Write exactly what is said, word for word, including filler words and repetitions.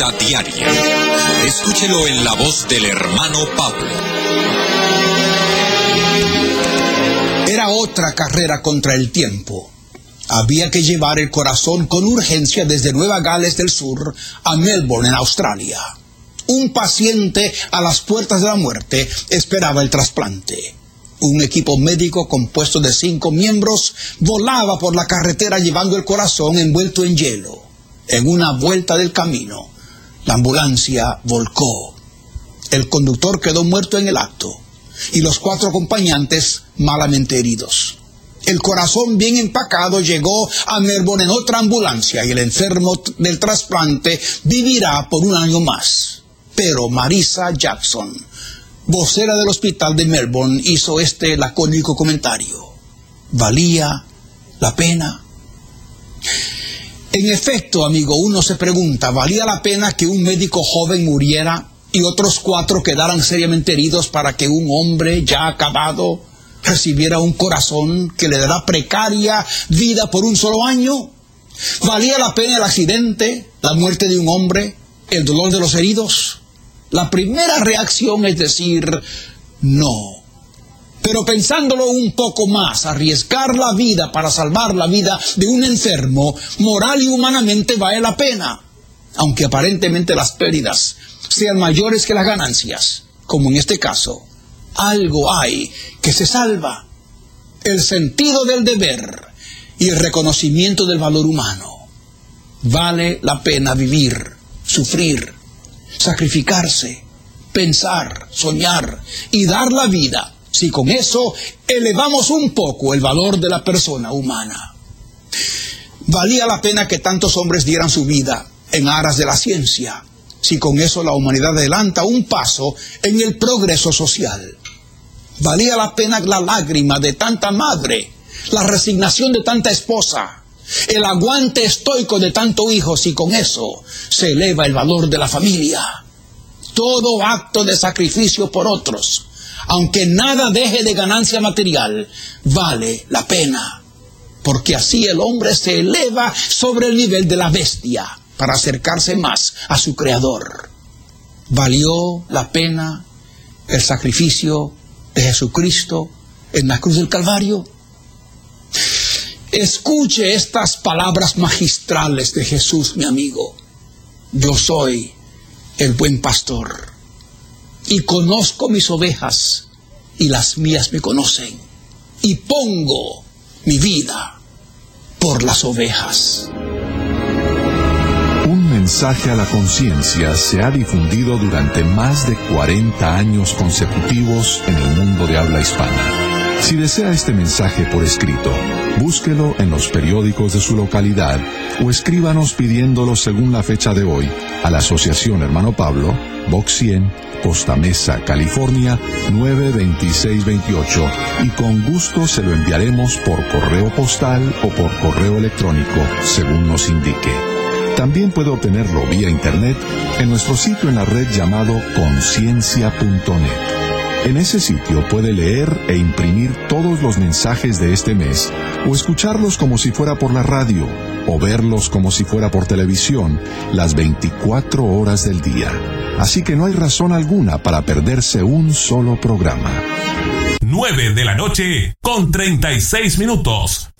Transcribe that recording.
Recta Diaria. Escúchelo en la voz del hermano Pablo. Era otra carrera contra el tiempo. Había que llevar el corazón con urgencia desde Nueva Gales del Sur a Melbourne, en Australia. Un paciente a las puertas de la muerte esperaba el trasplante. Un equipo médico compuesto de cinco miembros volaba por la carretera llevando el corazón envuelto en hielo. En una vuelta del camino, la ambulancia volcó. El conductor quedó muerto en el acto y los cuatro acompañantes malamente heridos. El corazón bien empacado llegó a Melbourne en otra ambulancia y el enfermo del trasplante vivirá por un año más. Pero Marisa Jackson, vocera del hospital de Melbourne, hizo este lacónico comentario: ¿valía la pena? En efecto, amigo, uno se pregunta, ¿valía la pena que un médico joven muriera y otros cuatro quedaran seriamente heridos para que un hombre ya acabado recibiera un corazón que le dará precaria vida por un solo año? ¿Valía la pena el accidente, la muerte de un hombre, el dolor de los heridos? La primera reacción es decir, no. Pero pensándolo un poco más, arriesgar la vida para salvar la vida de un enfermo, moral y humanamente vale la pena, aunque aparentemente las pérdidas sean mayores que las ganancias, como en este caso. Algo hay que se salva: el sentido del deber y el reconocimiento del valor humano. Vale la pena vivir, sufrir, sacrificarse, pensar, soñar y dar la vida, si con eso elevamos un poco el valor de la persona humana. Valía la pena que tantos hombres dieran su vida en aras de la ciencia, si con eso la humanidad adelanta un paso en el progreso social. Valía la pena la lágrima de tanta madre, la resignación de tanta esposa, el aguante estoico de tanto hijo, si con eso se eleva el valor de la familia. Todo acto de sacrificio por otros, aunque nada deje de ganancia material, vale la pena, porque así el hombre se eleva sobre el nivel de la bestia para acercarse más a su Creador. ¿Valió la pena el sacrificio de Jesucristo en la cruz del Calvario? Escuche estas palabras magistrales de Jesús, mi amigo. Yo soy el buen pastor, y conozco mis ovejas, y las mías me conocen, y pongo mi vida por las ovejas. Un mensaje a la conciencia se ha difundido durante más de cuarenta años consecutivos en el mundo de habla hispana. Si desea este mensaje por escrito, búsquelo en los periódicos de su localidad o escríbanos pidiéndolo según la fecha de hoy a la Asociación Hermano Pablo, Box cien, Costa Mesa, California, nueve dos seis dos ocho, y con gusto se lo enviaremos por correo postal o por correo electrónico, según nos indique. También puede obtenerlo vía internet en nuestro sitio en la red llamado conciencia punto net. En ese sitio puede leer e imprimir todos los mensajes de este mes, o escucharlos como si fuera por la radio, o verlos como si fuera por televisión, las veinticuatro horas del día. Así que no hay razón alguna para perderse un solo programa. nueve de la noche con treinta y seis minutos.